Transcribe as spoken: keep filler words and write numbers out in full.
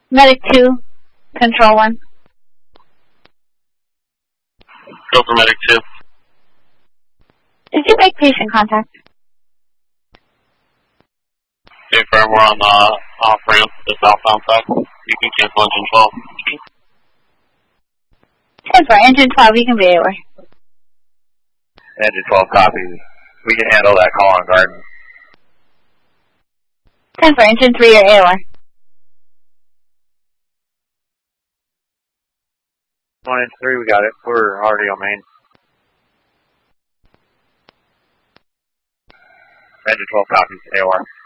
Medic two, Control one. Go for Medic two. Did you make patient contact? Okay, firm, we're on the off-ramp, the southbound side. You can cancel engine twelve. ten four, engine twelve, you can be anywhere. Engine twelve, copy. We can handle that call on Garden. ten four, engine three, or A O R. One inch three, we got it. We're already on main. Engine twelve, copy. A O R.